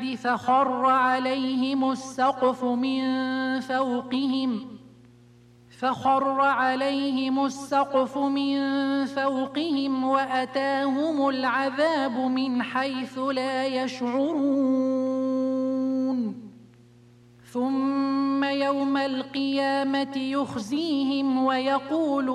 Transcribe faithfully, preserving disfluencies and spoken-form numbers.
فخر عليهم السقف من فوقهم فخر عليهم السقف من فوقهم وأتاهم العذاب من حيث لا يشعرون ثم يوم القيامة يخزيهم ويقول